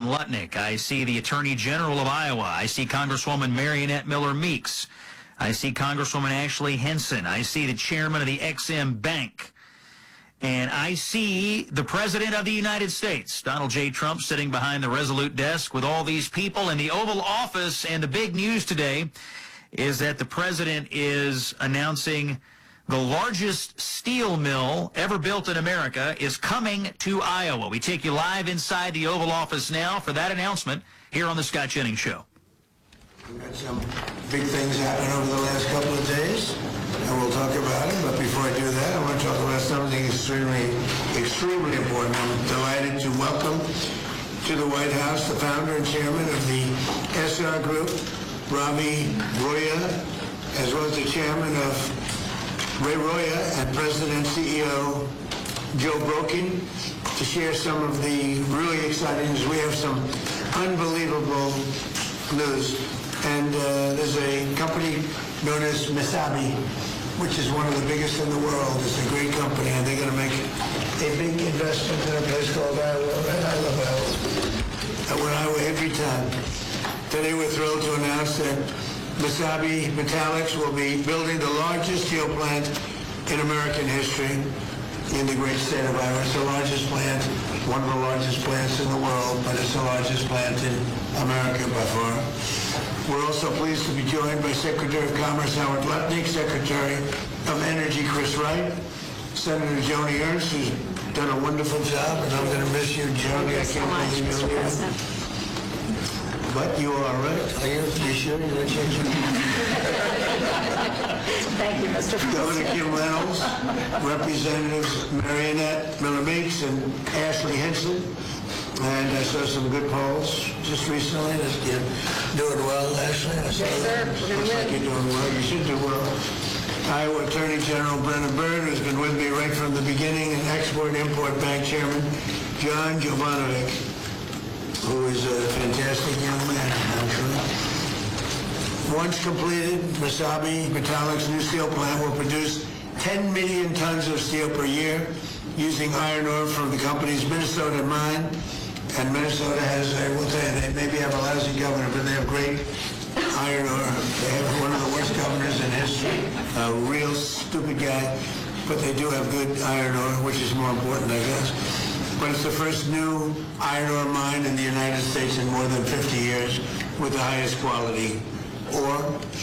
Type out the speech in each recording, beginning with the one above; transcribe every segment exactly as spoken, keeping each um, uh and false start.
Lutnick. I see the Attorney General of Iowa. I see Congresswoman Marionette Miller Meeks. I see Congresswoman Ashley Henson. I see the chairman of the Ex Im Bank. And I see the President of the United States, Donald J. Trump, sitting behind the Resolute desk with all these people in the Oval Office. And the big news today is that the President is announcing the largest steel mill ever built in America is coming to Iowa. We take you live inside the Oval Office now for that announcement here on the Scott Jennings Show. We've had some big things happen over the last couple of days, and we'll talk about it. But before I do that, I want to talk about something extremely, extremely important. I'm delighted to welcome to the White House the founder and chairman of the S R Group, Rami Roya, as well as the chairman of Ray Roya and President and C E O Joe Brokin, to share some of the really exciting news. We have some unbelievable news. And uh, there's a company known as Mesabi, which is one of the biggest in the world. It's a great company, and they're going to make a big investment in a place called Iowa. And I love Iowa. I went Iowa every time. Today we're thrilled to announce that Mesabi Metallics will be building the largest steel plant in American history in the great state of Iowa. It's the largest plant, one of the largest plants in the world, but it's the largest plant in America by far. We're also pleased to be joined by Secretary of Commerce Howard Lutnick, Secretary of Energy Chris Wright, Senator Joni Ernst, who's done a wonderful job, and I'm going to miss you, Joni. I can't believe you're leaving. But you are right. Are you, you sure you're going to change your mind? Thank you, Mister Governor Kim Reynolds, Representatives Marionette Miller Meeks and Ashley Henson. And I saw some good polls just recently. You're doing well, Ashley. I saw yes, that. sir. Looks like you're doing well. You should do well. Iowa Attorney General Brenna Bird, who's been with me right from the beginning, and Export-Import Bank Chairman John Jovanovic, who is a fantastic young man, actually. Once completed, Mesabi Metallics' new steel plant will produce ten million tons of steel per year using iron ore from the company's Minnesota mine. And Minnesota has, I will tell you, they maybe have a lousy governor, but they have great iron ore. They have one of the worst governors in history, a real stupid guy, but they do have good iron ore, which is more important, I guess. But it's the first new iron ore mine in the United States in more than fifty years with the highest quality ore.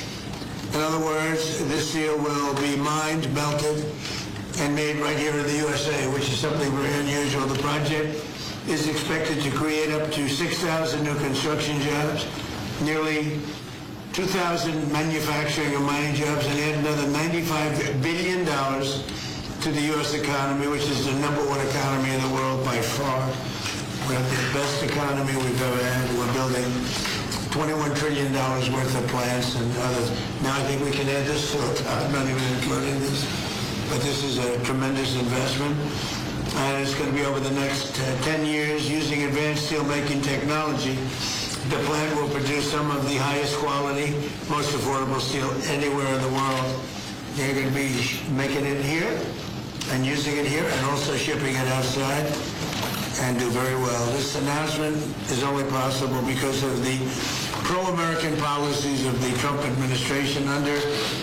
In other words, this steel will be mined, melted, and made right here in the U S A, which is something very unusual. The project is expected to create up to six thousand new construction jobs, nearly two thousand manufacturing and mining jobs, and add another ninety-five billion dollars to the U S economy, which is the number one economy in the world by far. We have the best economy we've ever had. We're building twenty-one trillion dollars worth of plants and others. Now I think we can add this to it. I'm not even including this, but this is a tremendous investment. And it's going to be over the next uh, ten years using advanced steelmaking technology. The plant will produce some of the highest quality, most affordable steel anywhere in the world. They're going to be making it here and using it here and also shipping it outside and do very well. This announcement is only possible because of the pro-American policies of the Trump administration under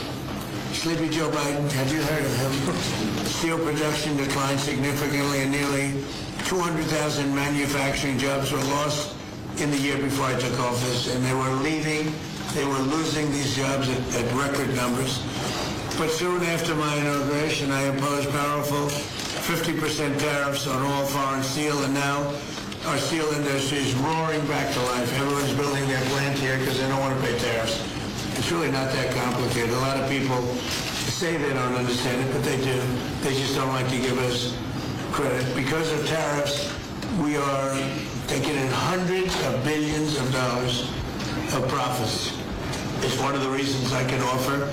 Sleepy Joe Biden. Have you heard of him? Steel production declined significantly, and nearly two hundred thousand manufacturing jobs were lost in the year before I took office, and they were leaving, they were losing these jobs at, at record numbers. But soon after my inauguration, I imposed powerful fifty percent tariffs on all foreign steel, and now our steel industry is roaring back to life. Everyone's building their plant here because they don't want to pay tariffs. It's really not that complicated. A lot of people say they don't understand it, but they do. They just don't like to give us credit. Because of tariffs, we are taking in hundreds of billions of dollars of profits. It's one of the reasons I can offer,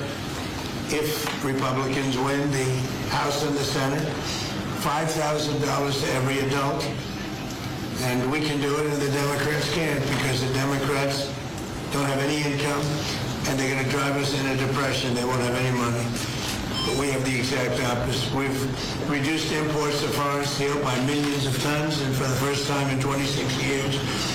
if Republicans win the House and the Senate, five thousand dollars to every adult. And we can do it, and the Democrats can't, because the Democrats don't have any income, and they're going to drive us in a depression. They won't have any money. But we have the exact opposite. We've reduced imports of foreign steel by millions of tons, and for the first time in twenty-six years,